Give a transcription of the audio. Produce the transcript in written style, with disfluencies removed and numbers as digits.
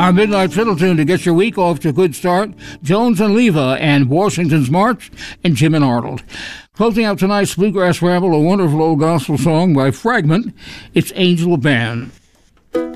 Our Midnight Fiddle Tune to get your week off to a good start, Jones and Leva and Washington's March and Jim and Arnold. Closing out tonight's Bluegrass Ramble, a wonderful old gospel song by Fragment, it's Angel Band.